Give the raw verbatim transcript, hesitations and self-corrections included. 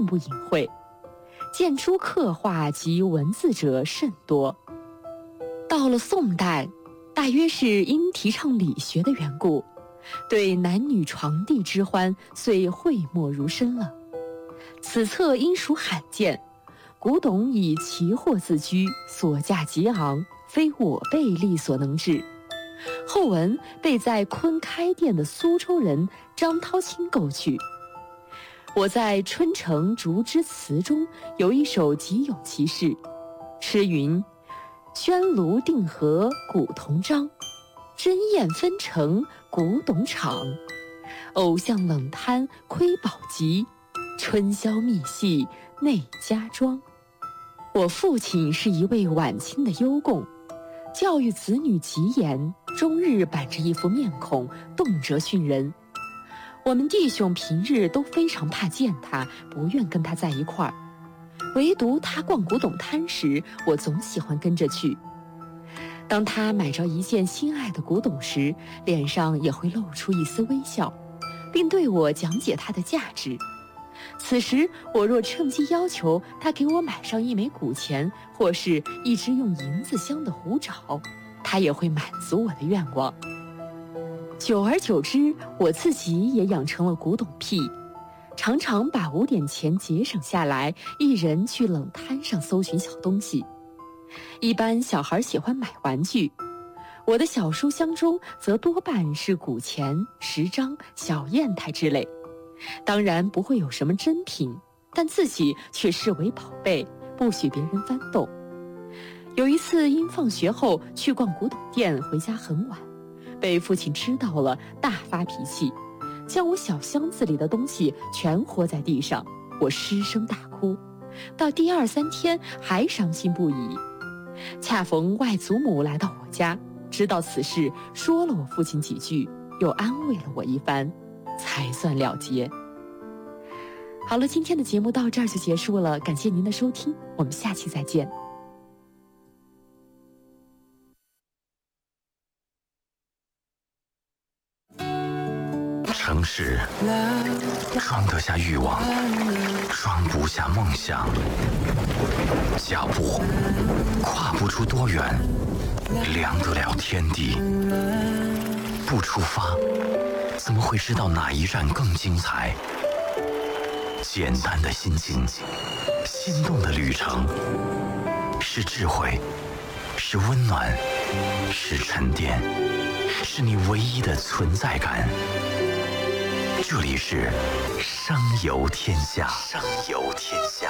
不隐晦，见诸刻画及文字者甚多。到了宋代，大约是因提倡理学的缘故，对男女床笫之欢遂讳莫如深了。此册因属罕见，古董以奇货自居，所价极昂，非我辈力所能治。后文被在昆开店的苏州人张涛清购去。我在《春城竹枝词》中有一首极有其事，诗云：宣炉定盒古铜章，珍砚纷呈古董场。偶像冷贪窥宝集，春宵密戏内家庄。我父亲是一位晚清的优贡，教育子女极严，终日板着一副面孔，动辄训人。我们弟兄平日都非常怕见他，不愿跟他在一块儿。唯独他逛古董摊时，我总喜欢跟着去。当他买着一件心爱的古董时，脸上也会露出一丝微笑，并对我讲解它的价值。此时我若趁机要求他给我买上一枚古钱，或是一只用银子镶的壶爪，他也会满足我的愿望。久而久之，我自己也养成了古董癖，常常把五点钱节省下来，一人去冷摊上搜寻小东西。一般小孩喜欢买玩具，我的小书箱中则多半是古钱、时章、小砚台之类。当然不会有什么真品，但自己却视为宝贝，不许别人翻动。有一次因放学后去逛古董店，回家很晚，被父亲知道了，大发脾气，将我小箱子里的东西全活在地上，我失声大哭，到第二三天还伤心不已。恰逢外祖母来到我家，知道此事，说了我父亲几句，又安慰了我一番，才算了结。好了，今天的节目到这儿就结束了，感谢您的收听，我们下期再见。 城市装得下欲望，装不下梦想。脚步跨不出多远，量得了天地。不出发，怎么会知道哪一站更精彩？简单的心情，心动的旅程，是智慧，是温暖，是沉淀，是你唯一的存在感。这里是声游天下，声游天下。